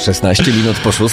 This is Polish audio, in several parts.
16 minut po 6.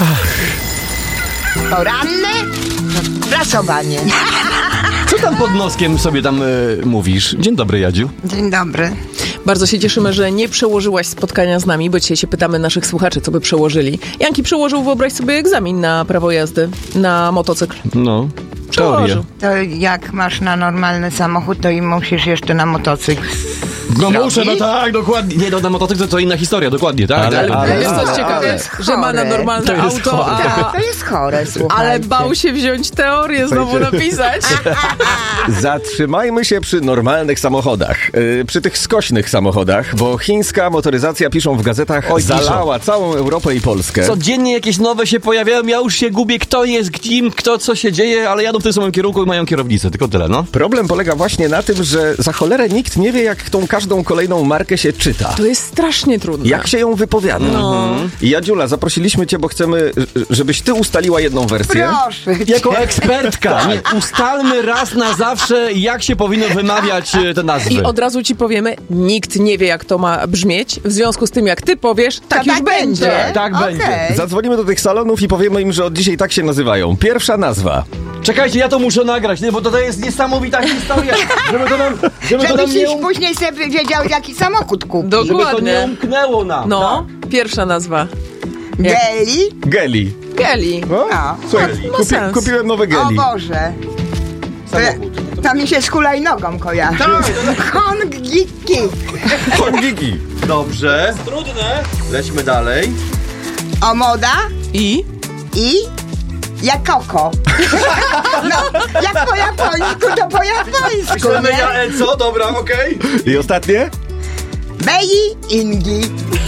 Poranne prasowanie. Co tam pod noskiem sobie tam mówisz? Dzień dobry, Jadziu. Dzień dobry. Bardzo się cieszymy, że nie przełożyłaś spotkania z nami, bo dzisiaj się pytamy naszych słuchaczy, co by przełożyli. Janki przełożył, wyobraź sobie, egzamin na prawo jazdy na motocykl. No, Przełożył. To jak masz na normalny samochód, to i musisz jeszcze na motocykl. No zrobić? muszę, no tak, dokładnie. Nie, no na motocykl to inna historia, dokładnie, tak. Ale wiesz co jest to ciekawe, jest że ma na chore. normalne To jest auto, chore. To jest chore, słuchajcie. ale bał się wziąć teorię znowu napisać. Zatrzymajmy się przy normalnych samochodach. Przy tych skośnych samochodach, bo chińska motoryzacja, piszą w gazetach, zalała całą Europę i Polskę. Codziennie jakieś nowe się pojawiają, ja już się gubię, kto jest kim, kto co się dzieje, ale jadą w tym samym kierunku i mają kierownicę, tylko tyle, no. Problem polega właśnie na tym, że za cholerę nikt nie wie, jak tą każdą kolejną markę się czyta. To jest strasznie trudne. Jak się ją wypowiada. I Jadziula, zaprosiliśmy cię, bo chcemy, żebyś ty ustaliła jedną wersję. Proszę. Jako ekspertka, nie, ustalmy raz na zawsze, jak się powinno wymawiać te nazwy. I od razu ci powiemy, nikt nie wie, jak to ma brzmieć. W związku z tym, jak ty powiesz, tak To już będzie. Tak Okej. będzie. Zadzwonimy do tych salonów i powiemy im, że od dzisiaj tak się nazywają. Pierwsza nazwa. Czekajcie, ja to muszę nagrać, nie, bo to jest niesamowita historia, żeby to nam Żebyś nie, już później sobie wiedział, jaki samochód kupić. żeby to nie Dokładnie. umknęło nam. No, pierwsza nazwa. Geli? Geli. Geli. No? No. Słuchaj, Ma sens. kupiłem nowe O geli. Boże. To mi się z hulajnogą kojarzy. Hongiki. Hongiki. Dobrze. Trudne. Lećmy dalej. O moda I? jak koko. No, jak po japońsku, to po japońsku, nie? co? Dobra, okej. I ostatnie? Bei Ingi.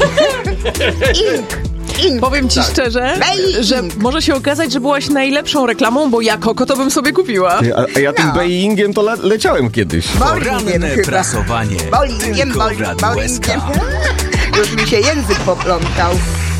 Ing. Powiem ci szczerze, Bei że Ing. może się okazać, że byłaś najlepszą reklamą, bo ja koko to bym sobie kupiła. A ja tym No. Beijingiem to leciałem kiedyś. Bolingiem Poranne chyba. prasowanie. Bolingiem, Tylko w Radiu SK. bolingiem. Już mi się język poplątał.